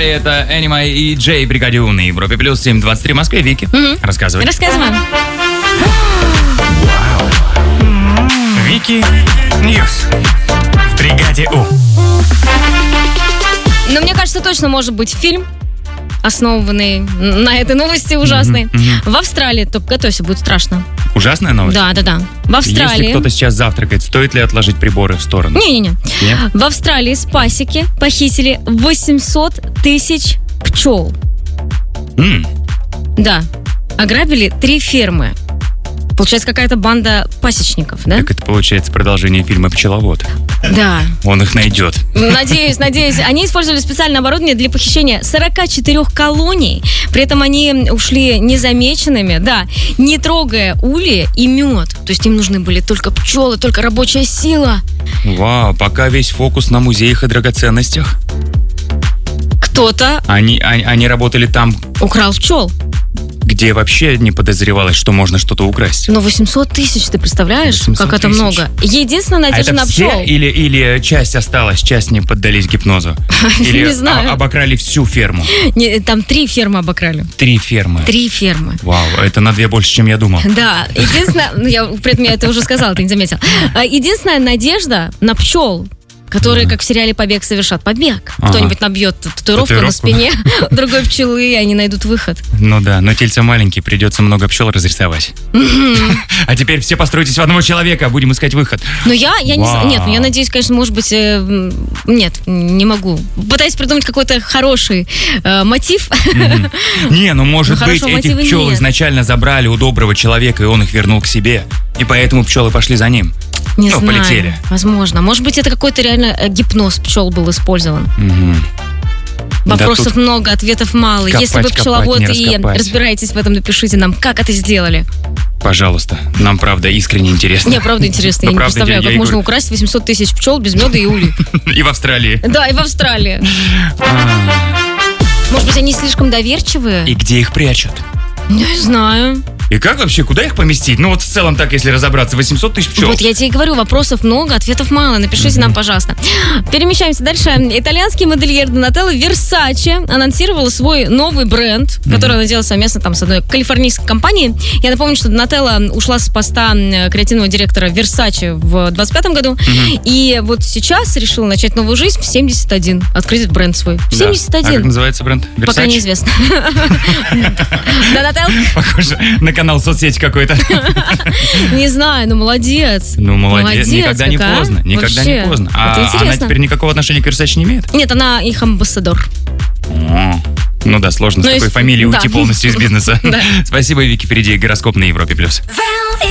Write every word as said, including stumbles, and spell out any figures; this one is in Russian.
Далее это Энима и Джей Бригадю на Европе Плюс, семь двадцать три в Москве. Вики, Мгм. рассказывай. Рассказываем. Вики Ньюс в бригаде У. Но мне кажется, точно может быть фильм, основанный на этой новости ужасной. Мгм, мгм. В Австралии, только готовься, будет страшно. Ужасная новость? Да, да, да. В Если Австралии... кто-то сейчас завтракает, стоит ли отложить приборы в сторону? Не-не-не. Нет? В Австралии с пасеки похитили восемьсот тысяч пчел. М, Да. Ограбили три фермы. Получается, какая-то банда пасечников, да? Так это получается продолжение фильма «Пчеловод». Да. Он их найдет. Надеюсь, надеюсь. Они использовали специальное оборудование для похищения сорок четыре колоний. При этом они ушли незамеченными, да, не трогая ульи и мед. То есть им нужны были только пчелы, только рабочая сила. Вау, пока весь фокус на музеях и драгоценностях. Кто-то Они, они, они работали там, украл пчел. где вообще не подозревалось, что можно что-то украсть. Но восемьсот тысяч, ты представляешь, восемьсот как это тысяч. много? Единственная А надежда это на все пчел. или, или часть осталась, часть не поддались гипнозу? Или Не знаю. о- обокрали всю ферму? Не, там три фермы обокрали. Три фермы. Три фермы. Вау, это на две больше, чем я думал. Да, единственное, ну я при этом я это уже сказала, ты не заметил. А, Единственная надежда на пчел, которые, как в сериале «Побег», совершат побег. Ага. Кто-нибудь набьет татуировку, Татуировку. на спине другой пчелы, и они найдут выход. Ну да, но тельце маленькие, придется много пчел разрисовать. А теперь все постройтесь в одного человека, будем искать выход. Но я, я не знаю, Вау. нет, ну я надеюсь, конечно, может быть, э, м, нет, не могу. Пытаюсь придумать какой-то хороший э, мотив. Не, ну может Ну, быть, хорошего этих мотива пчел нет. изначально забрали у доброго человека, и он их вернул к себе. И поэтому пчелы пошли за ним. Не Ну, знаю, полетели. возможно. Может быть, это какой-то реально э, гипноз пчел был использован. Мгм. Да Вопросов тут много, ответов мало. копать, Если вы копать, пчеловод не и раскопать. разбираетесь в этом, напишите нам, как это сделали. Пожалуйста, нам правда искренне интересно. Мне правда интересно, Ну, я не правда, представляю, я- как я можно говорю. украсть восемьсот тысяч пчел без меда и ули. И в Австралии. Да, и в Австралии. Может быть, они слишком доверчивые? И где их прячут? Не знаю. И как вообще, куда их поместить? Ну вот в целом так, если разобраться, восемьсот тысяч пчел. Вот я тебе и говорю, вопросов много, ответов мало. Напишите нам, пожалуйста. Перемещаемся дальше. Итальянский модельер Донателло Versace анонсировала свой новый бренд, который она делала совместно там с одной калифорнийской компанией. Я напомню, что Донателло ушла с поста м, креативного директора Versace в двадцать пятом году. И вот сейчас решила начать новую жизнь в семьдесят один. Открыть бренд свой. В Да. семьдесят А как один. называется бренд? Пока Versace? неизвестно. Донателло? Похоже на канал соцсети какой-то. Не знаю, ну молодец. Ну, молодец. Никогда не какая. поздно. Никогда Вообще. не поздно. Это А она интересно. теперь никакого отношения к Versace не имеет? Нет, она их амбассадор. О, ну да, сложно Ну, с такой если- фамилией да. уйти полностью из бизнеса. Да. Спасибо, Вики. Впереди гороскоп на Европе+. плюс.